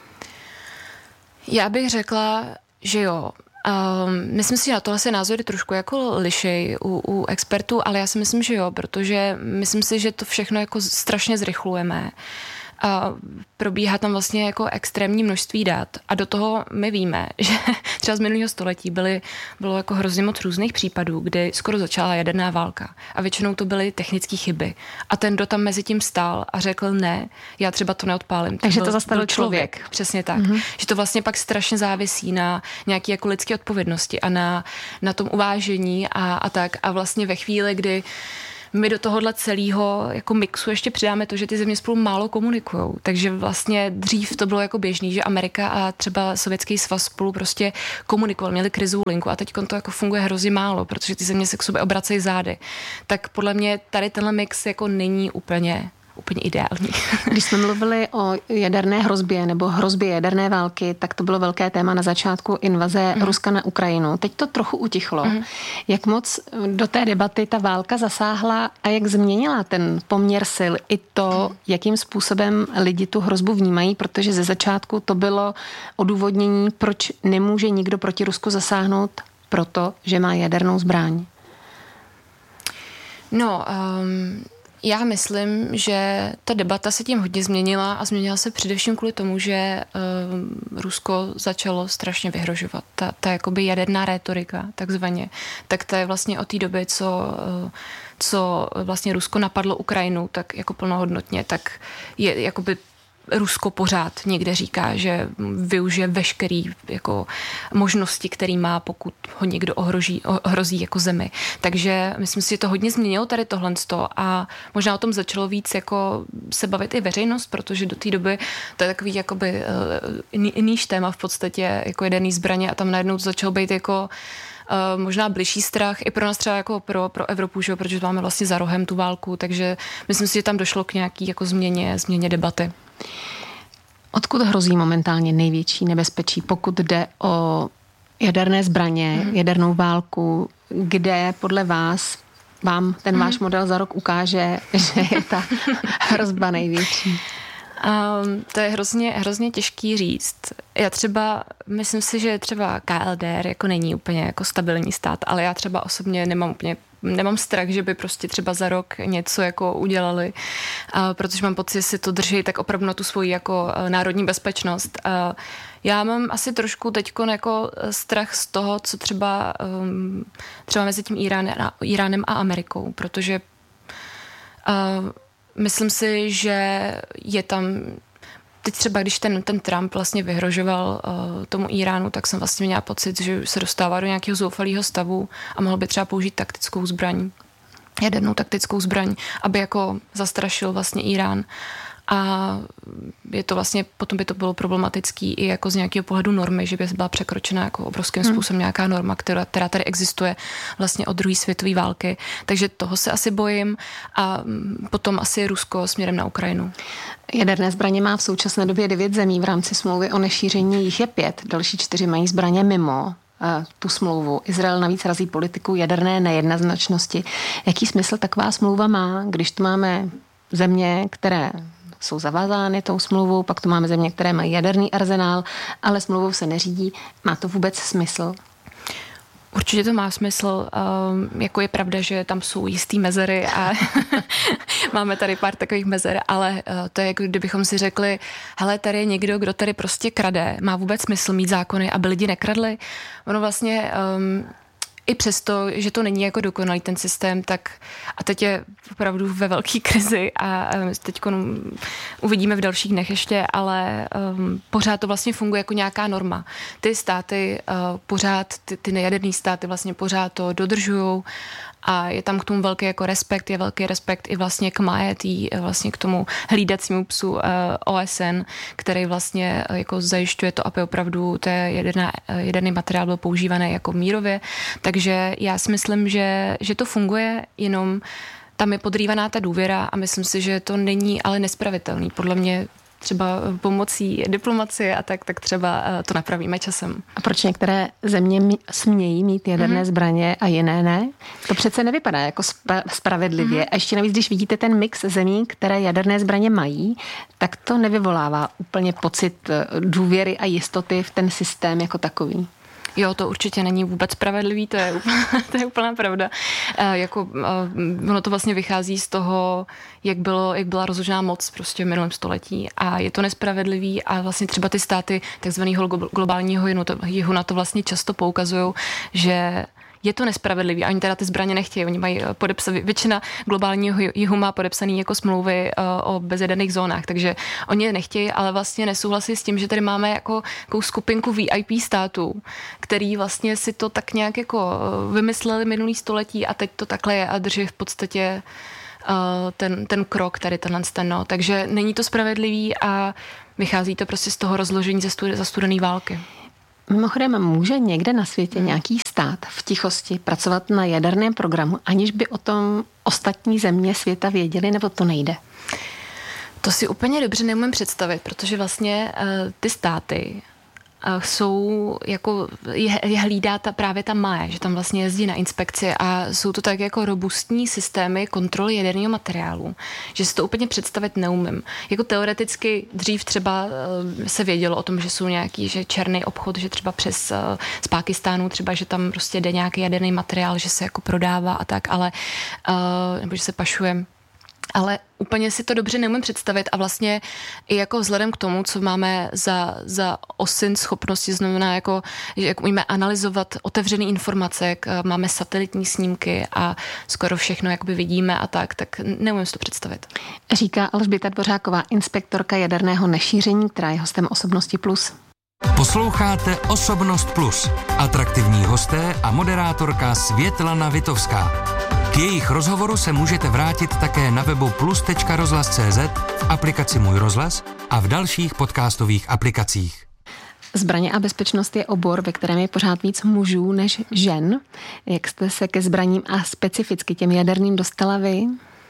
Já bych řekla, že jo. Myslím si, že na tohle se názory trošku jako lišej u expertů, ale já si myslím, že jo, protože myslím si, že to všechno jako strašně zrychlujeme. A probíhá tam vlastně jako extrémní množství dat a do toho my víme, že třeba z minulého století bylo jako hrozně moc různých případů, kdy skoro začala jaderná válka a většinou to byly technické chyby a ten, kdo tam mezi tím stál a řekl ne, já třeba to neodpálím. Takže to zastavil člověk. Přesně tak. Že to vlastně pak strašně závisí na nějaké jako lidské odpovědnosti a na tom uvážení a tak a vlastně ve chvíli, kdy my do tohohle celého jako mixu ještě přidáme to, že ty země spolu málo komunikujou. Takže vlastně dřív to bylo jako běžný, že Amerika a třeba Sovětský svaz spolu prostě komunikovali, měli krizovou linku a teď to jako funguje hrozně málo, protože ty země se k sobě obracejí zády. Tak podle mě tady tenhle mix jako není úplně ideální. Když jsme mluvili o jaderné hrozbě nebo hrozbě jaderné války, tak to bylo velké téma na začátku invaze Ruska na Ukrajinu. Teď to trochu utichlo. Jak moc do té debaty ta válka zasáhla a jak změnila ten poměr sil i to, jakým způsobem lidi tu hrozbu vnímají, protože ze začátku to bylo odůvodnění, proč nemůže nikdo proti Rusku zasáhnout, protože má jadernou zbraň. No, já myslím, že ta debata se tím hodně změnila a změnila se především kvůli tomu, že Rusko začalo strašně vyhrožovat. Ta jakoby jaderná rétorika, takzvaně, tak to je vlastně od té doby, co vlastně Rusko napadlo Ukrajinu, tak jako plnohodnotně, tak je jakoby Rusko pořád někde říká, že využije veškerý jako možnosti, který má, pokud ho někdo ohrozí jako zemi. Takže myslím si, že to hodně změnilo tady tohleto a možná o tom začalo víc jako se bavit i veřejnost, protože do té doby to je takový jakoby níž téma v podstatě jako jaderný zbraně a tam najednou to začalo být jako možná bližší strach i pro nás třeba jako pro Evropu, že? Protože máme vlastně za rohem tu válku, takže myslím si, že tam došlo k nějaký jako změně debaty. Odkud hrozí momentálně největší nebezpečí, pokud jde o jaderné zbraně, jadernou válku, kde podle vás vám ten váš model za rok ukáže, že je ta hrozba největší? To je hrozně těžký říct. Já třeba, myslím si, že třeba KLDR jako není úplně jako stabilní stát, ale já třeba osobně nemám strach, že by prostě třeba za rok něco jako udělali, protože mám pocit, že si to drží tak opravdu na tu svoji jako národní bezpečnost. Já mám asi trošku teďko jako strach z toho, co třeba mezi tím Iránem a Amerikou, protože myslím si, že je tam teď třeba, když ten Trump vlastně vyhrožoval tomu Iránu, tak jsem vlastně měla pocit, že se dostává do nějakého zoufalého stavu a mohl by třeba použít taktickou zbraň, jadernou taktickou zbraň, aby jako zastrašil vlastně Irán. A je to vlastně, potom by to bylo problematický i jako z nějakého pohledu normy, že by byla překročena jako obrovským způsobem nějaká norma, která tady existuje vlastně od druhé světové války. Takže toho se asi bojím a potom asi Rusko směrem na Ukrajinu. Jaderné zbraně má v současné době 9 zemí, v rámci smlouvy o nešíření jich je 5, další 4 mají zbraně mimo tu smlouvu. Izrael navíc razí politiku jaderné nejednoznačnosti. Jaký smysl taková smlouva má, když tu máme země, které jsou zavázány tou smlouvou, pak tu máme země, které mají jaderný arzenál, ale smlouvou se neřídí. Má to vůbec smysl? Určitě to má smysl. Jako je pravda, že tam jsou jistý mezery a máme tady pár takových mezer, ale to je jako kdybychom si řekli, hele, tady je někdo, kdo tady prostě krade. Má vůbec smysl mít zákony, aby lidi nekradli? Ono vlastně i přesto, že to není jako dokonalý ten systém, tak a teď je opravdu ve velké krizi a teď uvidíme v dalších dnech ještě, ale pořád to vlastně funguje jako nějaká norma. Ty státy pořád, ty nejaderný státy vlastně pořád to dodržujou a je tam k tomu velký jako respekt, je velký respekt i vlastně k MAE, vlastně k tomu hlídacímu psu OSN, který vlastně jako zajišťuje to, aby opravdu jaderný materiál byl používaný jako mírově. Takže já si myslím, že to funguje, jenom tam je podrývaná ta důvěra a myslím si, že to není ale nespravitelný. Podle mě třeba pomocí diplomacie a tak třeba to napravíme časem. A proč některé země smějí mít jaderné zbraně a jiné ne? To přece nevypadá jako spravedlivě. A ještě navíc, když vidíte ten mix zemí, které jaderné zbraně mají, tak to nevyvolává úplně pocit důvěry a jistoty v ten systém jako takový. Jo, to určitě není vůbec spravedlivý, to je úplná pravda. Ono to vlastně vychází z toho, jak byla rozložená moc prostě v minulém století a je to nespravedlivý a vlastně třeba ty státy takzvaného globálního jihu na to vlastně často poukazují, že je to nespravedlivý. Oni teda ty zbraně nechtějí. Oni mají většina globálního jihu má podepsaný jako smlouvy o bezjaderných zónách, takže oni je nechtějí, ale vlastně nesouhlasí s tím, že tady máme jako skupinku VIP států, který vlastně si to tak nějak jako vymysleli minulý století a teď to takhle je a drží v podstatě ten krok tady tenhle. Takže není to spravedlivý a vychází to prostě z toho rozložení za studené války. Mimochodem, může někde na světě nějaký stát v tichosti pracovat na jaderném programu, aniž by o tom ostatní země světa věděli, nebo to nejde? To si úplně dobře neumím představit, protože vlastně ty státy jsou jako je hlídá právě ta MAE, že tam vlastně jezdí na inspekci a jsou to tak jako robustní systémy kontroly jaderného materiálu, že si to úplně představit neumím. Jako teoreticky dřív třeba se vědělo o tom, že jsou nějaký, že černý obchod, že třeba z Pákistánu třeba, že tam prostě jde nějaký jaderný materiál, že se jako prodává a tak, ale nebo že se pašuje. Ale úplně si to dobře neumím představit a vlastně i jako vzhledem k tomu, co máme za OSINT schopnosti, znamená jako, že jak umíme analyzovat otevřené informace, jak máme satelitní snímky a skoro všechno jakoby vidíme a tak neumím si to představit. Říká Alžběta Dvořáková, inspektorka jaderného nešíření, která je hostem Osobnosti Plus. Posloucháte Osobnost Plus. Atraktivní hosté a moderátorka Světlana Vitovská. K jejich rozhovoru se můžete vrátit také na webu plus.rozhlas.cz, v aplikaci Můj rozhlas a v dalších podcastových aplikacích. Zbraně a bezpečnost je obor, ve kterém je pořád víc mužů než žen. Jak jste se ke zbraním a specificky těm jaderným dostala vy?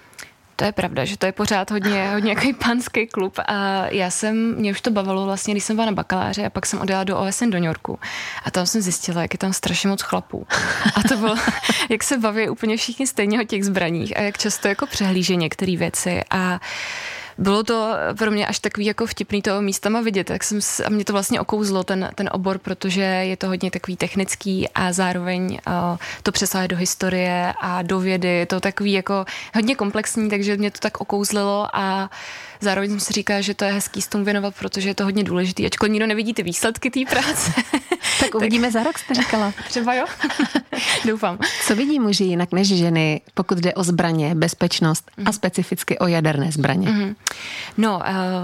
To je pravda, že to je pořád hodně nějaký pánský klub a mě už to bavilo vlastně, když jsem byla na bakaláře a pak jsem odjela do OSN do New Yorku a tam jsem zjistila, jak je tam strašně moc chlapů. A to bylo, jak se baví úplně všichni stejně o těch zbraních a jak často jako přehlíží některé věci a bylo to pro mě až takový jako vtipný toho místama vidět, a mě to vlastně okouzlo ten obor, protože je to hodně takový technický a zároveň to přesahuje do historie a do vědy, je to takový jako hodně komplexní, takže mě to tak okouzlilo a zároveň jsem si říkala, že to je hezký s tomu věnovat, protože je to hodně důležitý, ačkoliv nikdo nevidí ty výsledky té práce. Tak uvidíme za rok, jste říkala. Třeba jo. Doufám. Co vidí muži jinak než ženy, pokud jde o zbraně, bezpečnost a specificky o jaderné zbraně? No,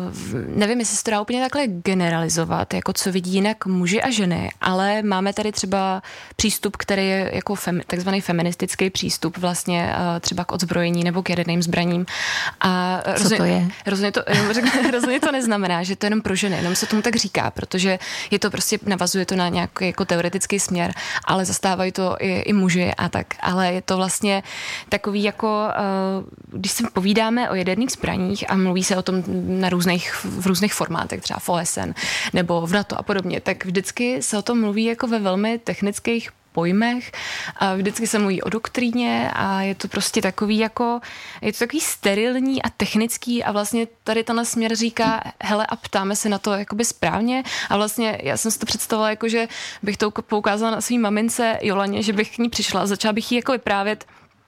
nevím, jestli se to dá úplně takhle generalizovat, jako co vidí jinak muži a ženy, ale máme tady třeba přístup, který je jako takzvaný feministický přístup vlastně třeba k odzbrojení nebo k jaderným zbraním. A co to je? Rozhodně to neznamená, že to je jenom pro ženy, jenom se tomu tak říká, protože je to prostě, navazuje to na nějaký jako teoretický směr, ale zastávají to i muži a tak. Ale je to vlastně takový jako, když si povídáme o jaderných zbraních a mluví se o tom v různých formátech, třeba v OSN nebo v NATO a podobně, tak vždycky se o tom mluví jako ve velmi technických pojmech a vždycky se mluví o doktríně a je to prostě takový jako, je to takový sterilní a technický a vlastně tady tenhle směr říká, hele a ptáme se na to jakoby správně a vlastně já jsem si to představila jako, že bych to poukázala na svý mamince Jolaně, že bych k ní přišla a začala bych jí jako vyprávět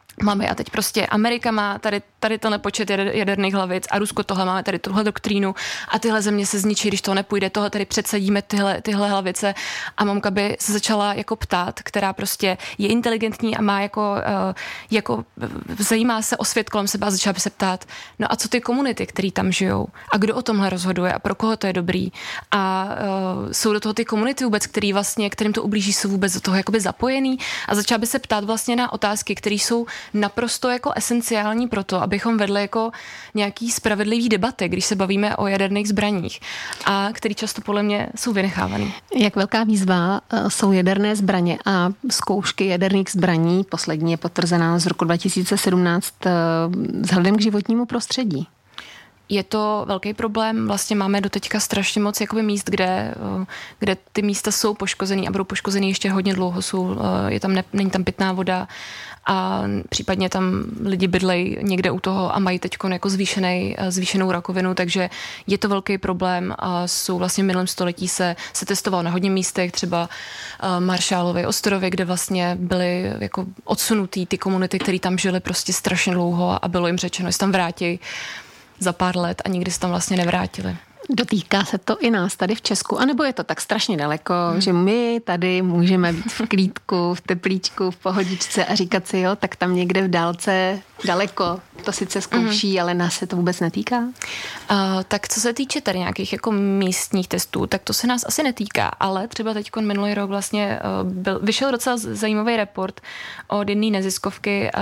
máme a teď prostě Amerika má tady tenhle počet jaderných hlavic a Rusko tohle, máme tady tuhle doktrínu a tyhle země se zničí, když to nepůjde, tohle tady předsadíme tyhle hlavice a mamka by se začala jako ptát, která prostě je inteligentní a má jako zajímá se o svět kolem sebe a začala by se ptát, no a co ty komunity, který tam žijou a kdo o tomhle rozhoduje a pro koho to je dobrý a jsou do toho ty komunity vůbec, kterým to ublíží, jsou vůbec do toho jakoby zapojený a začala by se ptát vlastně na otázky, které jsou naprosto jako esenciální pro to, abychom vedli jako nějaký spravedlivý debaty, když se bavíme o jaderných zbraních a který často podle mě jsou vynechávaný. Jak velká výzva jsou jaderné zbraně a zkoušky jaderných zbraní, poslední je potvrzená z roku 2017 vzhledem k životnímu prostředí? Je to velký problém, vlastně máme doteďka strašně moc jakoby míst, kde ty místa jsou poškozený a budou poškozený ještě hodně dlouho, není tam pitná voda a případně tam lidi bydlejí někde u toho a mají teďko jako zvýšenou rakovinu, takže je to velký problém a jsou vlastně v minulém století se testovalo na hodně místech, třeba Marshallovy ostrovy, kde vlastně byly jako odsunutý ty komunity, které tam žily prostě strašně dlouho a bylo jim řečeno, že se tam vrátí za pár let a nikdy se tam vlastně nevrátili. Dotýká se to i nás tady v Česku, anebo je to tak strašně daleko, že my tady můžeme být v klídku, v teplíčku, v pohodičce a říkat si, jo, tak tam někde v dálce daleko to sice zkouší, ale nás se to vůbec netýká? Tak co se týče tady nějakých jako místních testů, tak to se nás asi netýká, ale třeba teď minulý rok vlastně vyšel docela zajímavý report od jedné neziskovky,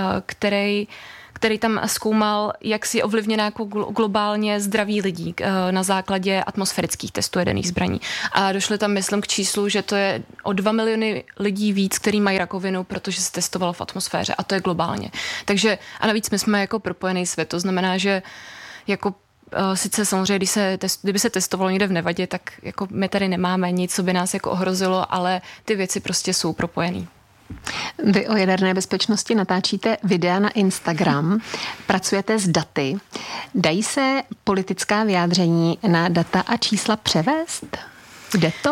který tam zkoumal, jak si ovlivněná jako globálně zdraví lidí na základě atmosférických testů jaderných zbraní. A došli tam, myslím, k číslu, že to je o 2 miliony lidí víc, který mají rakovinu, protože se testovalo v atmosféře a to je globálně. Takže a navíc my jsme jako propojený svět, to znamená, že jako sice samozřejmě, kdyby se testovalo někde v Nevadě, tak jako my tady nemáme nic, co by nás jako ohrozilo, ale ty věci prostě jsou propojený. Vy o jaderné bezpečnosti natáčíte videa na Instagram, pracujete s daty. Dají se politická vyjádření na data a čísla převést? Jde to?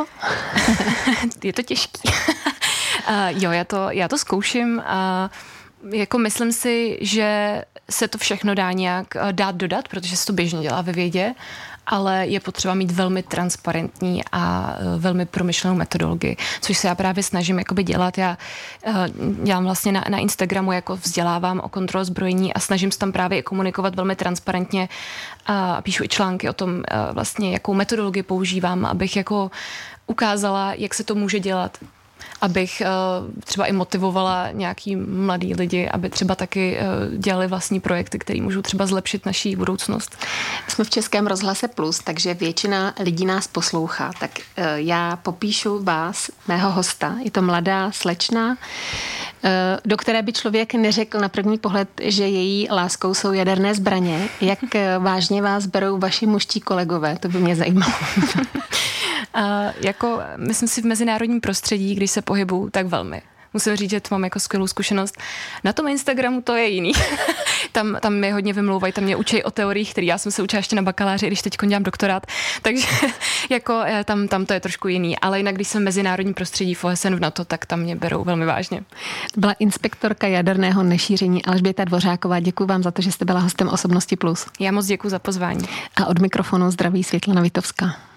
Je to těžký. Jo, já to zkouším a jako myslím si, že se to všechno dá nějak dát dodat, protože se to běžně dělá ve vědě, ale je potřeba mít velmi transparentní a velmi promyšlenou metodologii, což se já právě snažím jakoby dělat. Já dělám vlastně na Instagramu, jako vzdělávám o kontrole zbrojení a snažím se tam právě komunikovat velmi transparentně a píšu i články o tom vlastně, jakou metodologii používám, abych jako ukázala, jak se to může dělat. Abych třeba i motivovala nějaký mladý lidi, aby třeba taky dělali vlastní projekty, které můžou třeba zlepšit naší budoucnost. Jsme v Českém rozhlase Plus, takže většina lidí nás poslouchá. Tak já popíšu vás, mého hosta. Je to mladá slečna, do které by člověk neřekl na první pohled, že její láskou jsou jaderné zbraně. Jak vážně vás berou vaši mužští kolegové? To by mě zajímalo. Jako, myslím si, v mezinárodním prostředí, když se pohybuju, tak velmi. Musím říct, že to mám jako skvělou zkušenost. Na tom Instagramu to je jiný. tam mě hodně vymlouvají, tam mě učí o teoriích, které já jsem se učila ještě na bakaláři, když teď dělám doktorát. Takže jako tam to je trošku jiný. Ale jinak, když jsem v mezinárodním prostředí v OSN v NATO, tak tam mě berou velmi vážně. Byla inspektorka jaderného nešíření Alžběta Dvořáková. Děkuji vám za to, že jste byla hostem Osobnosti Plus. Já moc děkuji za pozvání. A od mikrofonu zdraví Světlana Vitovská.